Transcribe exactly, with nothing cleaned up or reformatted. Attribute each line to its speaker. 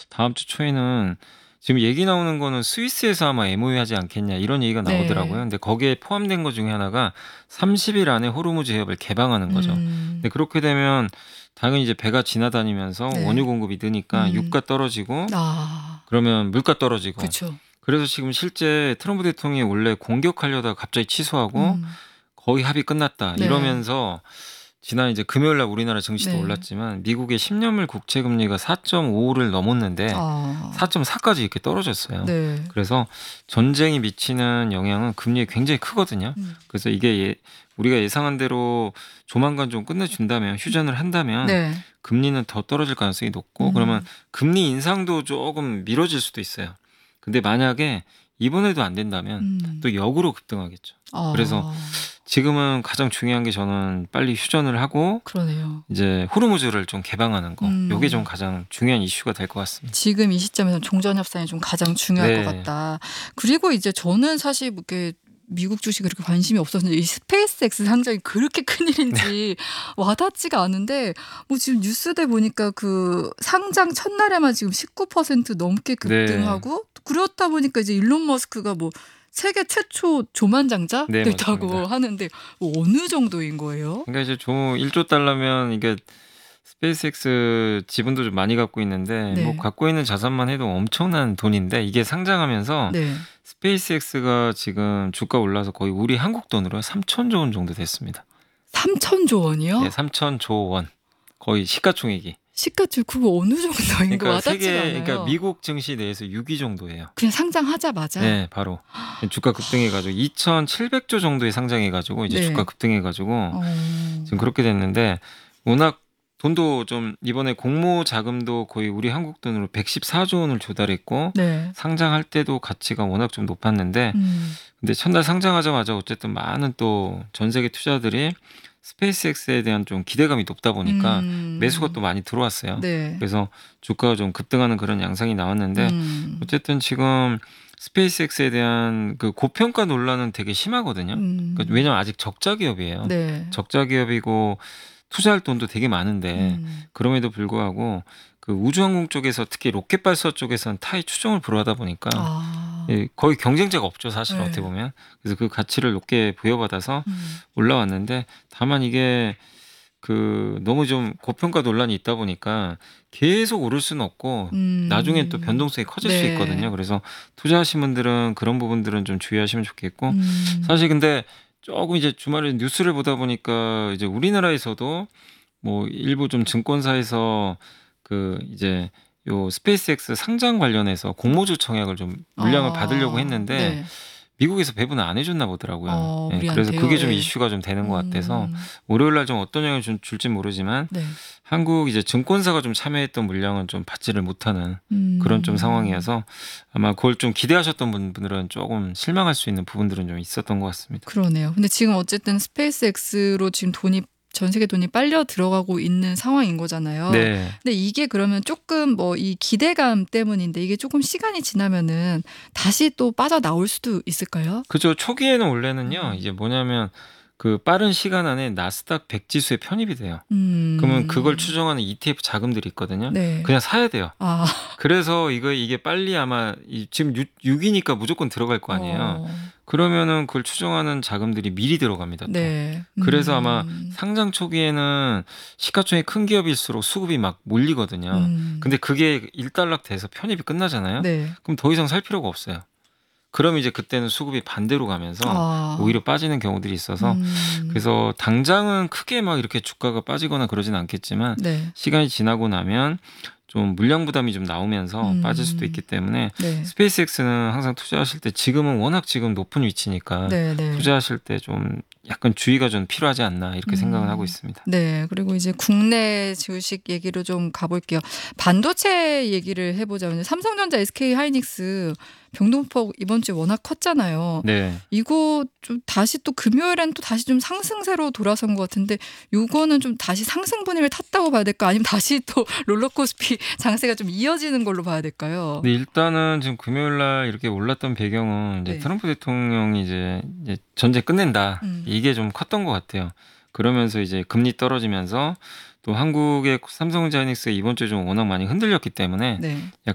Speaker 1: 다음 주 초에는 지금 얘기 나오는 거는 스위스에서 아마 엠오유 하지 않겠냐 이런 얘기가 나오더라고요.
Speaker 2: 네.
Speaker 1: 근데 거기에 포함된 것 중에 하나가 삼십 일 안에 호르무즈 해협을 개방하는 거죠. 근데
Speaker 2: 음.
Speaker 1: 그렇게 되면 당연히 이제 배가 지나다니면서
Speaker 2: 네.
Speaker 1: 원유 공급이 느니까
Speaker 2: 음.
Speaker 1: 유가 떨어지고
Speaker 2: 아.
Speaker 1: 그러면 물가 떨어지고
Speaker 2: 그쵸.
Speaker 1: 그래서 지금 실제 트럼프 대통령이 원래 공격하려다가 갑자기 취소하고
Speaker 2: 음.
Speaker 1: "거의 합의 끝났다."
Speaker 2: 네.
Speaker 1: 이러면서 지난 이제 금요일 날 우리나라 증시도
Speaker 2: 네.
Speaker 1: 올랐지만 미국의 십 년물 국채 금리가 사 점 오를 넘었는데
Speaker 2: 아.
Speaker 1: 사 점 사까지 이렇게 떨어졌어요.
Speaker 2: 네.
Speaker 1: 그래서 전쟁이 미치는 영향은 금리에 굉장히 크거든요.
Speaker 2: 음.
Speaker 1: 그래서 이게 예 우리가 예상한 대로 조만간 좀 끝내준다면 휴전을 한다면
Speaker 2: 네.
Speaker 1: 금리는 더 떨어질 가능성이 높고 그러면
Speaker 2: 음.
Speaker 1: 금리 인상도 쪼금 미뤄질 수도 있어요. 근데 만약에 이번에도 안 된다면
Speaker 2: 음.
Speaker 1: 또 역으로 급등하겠죠. 그래서
Speaker 2: 아.
Speaker 1: 지금은 가장 중요한 게 저는 빨리 휴전을 하고
Speaker 2: 그러네요.
Speaker 1: 이제 호르무즈를 좀 개방하는 거 요게 좀
Speaker 2: 음.
Speaker 1: 가장 중요한 이슈가 될 것 같습니다.
Speaker 2: 지금 이 시점에서 종전 협상이 좀 가장 중요할 것
Speaker 1: 네.
Speaker 2: 같다. 그리고 이제 저는 사실 뭐 이렇게 미국 주식에 그렇게 관심이 없었는데 이 스페이스X 상장이 그렇게 큰일인지 와닿지가 않은데 뭐 지금 뉴스대 보니까 그 상장 첫날에만 지금 십구 퍼센트 넘게
Speaker 1: 네.
Speaker 2: 급등하고 그렇다 보니까 이제 일론 머스크가 뭐 세계 최초 조만장자
Speaker 1: 네
Speaker 2: 됐다고
Speaker 1: 맞습니다.
Speaker 2: 하는데 뭐 어느 정도인 거예요?
Speaker 1: 그러니까 이제 조 일조 달러면 이게 스페이스X 지분도 좀 많이 갖고 있는데 뭐
Speaker 2: 네.
Speaker 1: 갖고 있는 자산만 해도 엄청난 돈인데 이게 상장하면서
Speaker 2: 네.
Speaker 1: 스페이스X가 지금 주가 올라서 거의 우리 한국 돈으로 삼천조 원 정도 됐습니다.
Speaker 2: 삼천조 원이요?
Speaker 1: 네 삼천조 원. 거의 시가총액이.
Speaker 2: 시가총 그거 어느 정도인 거
Speaker 1: 그러니까
Speaker 2: 와닿지가
Speaker 1: 세계
Speaker 2: 않아요.
Speaker 1: 그러니까 미국 증시 내에서 육 위 정도예요.
Speaker 2: 그냥 상장하자마자?
Speaker 1: 네 바로. 주가 급등해 가지고 이천칠백조 정도에 상장해 가지고 이제
Speaker 2: 네.
Speaker 1: 주가 급등해 가지고
Speaker 2: 어.
Speaker 1: 지금 그렇게 됐는데 워낙 돈도 좀 이번에 공모 자금도 거의 우리 한국 돈으로 백십사조 원을 조달했고
Speaker 2: 네.
Speaker 1: 상장할 때도 가치가 워낙 좀 높았는데
Speaker 2: 음.
Speaker 1: 근데 첫날 상장하자마자 어쨌든 많은 또 전 세계 투자들이 스페이스X에 대한 좀 기대감이 높다 보니까
Speaker 2: 음.
Speaker 1: 매수가 또 많이 들어왔어요.
Speaker 2: 네.
Speaker 1: 그래서 주가가 좀 급등하는 그런 양상이 나왔는데
Speaker 2: 음.
Speaker 1: 어쨌든 지금 스페이스X에 대한 그 고평가 논란은 되게 심하거든요. 그러니까
Speaker 2: 음.
Speaker 1: 왜냐면 아직 적자 기업이에요.
Speaker 2: 네.
Speaker 1: 적자 기업이고 투자할 돈도 되게 많은데
Speaker 2: 음.
Speaker 1: 그럼에도 불구하고 그 우주항공 쪽에서 특히 로켓 발사 쪽에서는 타이 추종을 불허하다 보니까
Speaker 2: 아.
Speaker 1: 예 거의 경쟁자가 없죠 사실
Speaker 2: 네.
Speaker 1: 어떻게 보면. 그래서 그 가치를 높게 부여받아서
Speaker 2: 음.
Speaker 1: 올라왔는데 다만 이게 그 너무 좀 고평가 논란이 있다 보니까 계속 오를 수는 없고 나중엔 또
Speaker 2: 음.
Speaker 1: 변동성이 커질 수
Speaker 2: 네.
Speaker 1: 있거든요. 그래서 투자하신 분들은 그런 부분들은 좀 주의하시면 좋겠고
Speaker 2: 음.
Speaker 1: 사실 근데 쪼금 이제 주말에 뉴스를 보다 보니까 이제 우리나라에서도 뭐 일부 좀 증권사에서 그 이제 요 스페이스X 상장 관련해서 공모주 청약을 좀 물량을 받으려고
Speaker 2: 아.
Speaker 1: 했는데
Speaker 2: 네.
Speaker 1: 미국에서 배분을 안 해 줬나 보더라고요.
Speaker 2: 어
Speaker 1: 예 그래서
Speaker 2: 우리한테요?
Speaker 1: 그게 좀
Speaker 2: 예.
Speaker 1: 이슈가 좀 되는 것 같아서
Speaker 2: 음.
Speaker 1: 월요일 날 좀 어떤 영향을 줄 줄진 모르지만
Speaker 2: 네.
Speaker 1: 한국 이제 증권사가 좀 참여했던 물량은 좀 받지를 못하는 그런 좀
Speaker 2: 음.
Speaker 1: 상황이어서 아마 그걸 좀 기대하셨던 분들은 쪼금 실망할 수 있는 부분들은 좀 있었던 것 같습니다.
Speaker 2: 그러네요. 근데 지금 어쨌든 스페이스X로 지금 돈이 전 세계 돈이 빨려 들어가고 있는 상황인 거잖아요.
Speaker 1: 네.
Speaker 2: 근데 이게 그러면 쪼끔 뭐 이 기대감 때문인데 이게 쪼금 시간이 지나면은 다시 또 빠져나올 수도 있을까요?
Speaker 1: 그죠. 초기에는 원래는요.
Speaker 2: 음.
Speaker 1: 이제 뭐냐면 그 빠른 시간 안에 나스닥 백 지수에 편입이 돼요.
Speaker 2: 음.
Speaker 1: 그러면 그걸 추정하는 이티에프 자금들이 있거든요.
Speaker 2: 네.
Speaker 1: 그냥 사야 돼요.
Speaker 2: 아.
Speaker 1: 그래서 이거 이게 빨리 아마 이 지금 육 육 위니까 무조건 들어갈 거 아니에요.
Speaker 2: 어.
Speaker 1: 그러면은 그걸 추정하는 자금들이 미리 들어갑니다 또.
Speaker 2: 네.
Speaker 1: 그래서 아마
Speaker 2: 음.
Speaker 1: 상장 초기에는 시가총액이 큰 기업일수록 수급이 막 몰리거든요.
Speaker 2: 음.
Speaker 1: 근데 그게 일단락 돼서 편입이 끝나잖아요.
Speaker 2: 네.
Speaker 1: 그럼 더 이상 살 필요가 없어요. 그럼 이제 그때는 수급이 반대로 가면서
Speaker 2: 아.
Speaker 1: 오히려 빠지는 경우들이 있어서
Speaker 2: 음.
Speaker 1: 그래서 당장은 크게 막 이렇게 주가가 빠지거나 그러진 않겠지만
Speaker 2: 네.
Speaker 1: 시간이 지나고 나면 좀 물량 부담이 좀 나오면서
Speaker 2: 음.
Speaker 1: 빠질 수도 있기 때문에
Speaker 2: 네.
Speaker 1: 스페이스X는 항상 투자하실 때 지금은 워낙 지금 높은 위치니까
Speaker 2: 네네.
Speaker 1: 투자하실 때 좀 약간 주의가 좀 필요하지 않나 이렇게 생각을 하고
Speaker 2: 음.
Speaker 1: 있습니다.
Speaker 2: 네. 그리고 이제 국내 주식 얘기로 좀 가 볼게요. 반도체 얘기를 해 보자면요. 삼성전자, 에스케이하이닉스 변동폭 이번 주에 워낙 컸잖아요.
Speaker 1: 네.
Speaker 2: 이거 좀 다시 또 금요일에는 또 다시 좀 상승세로 돌아선 것 같은데 요거는 좀 다시 상승 분위기를 탔다고 봐야 될까요? 아니면 다시 또 롤러코스피 장세가 좀 이어지는 걸로 봐야 될까요?
Speaker 1: 네 일단은 지금 금요일 날 이렇게 올랐던 배경은 이제
Speaker 2: 네.
Speaker 1: 트럼프 대통령이 이제 이제 "전쟁 끝낸다."
Speaker 2: 음.
Speaker 1: 이게 좀 컸던 것 같아요. 그러면서 이제 금리 떨어지면서 또 한국의 삼성전자 하이닉스가 이번 주에 좀 워낙 많이 흔들렸기 때문에
Speaker 2: 네.
Speaker 1: 약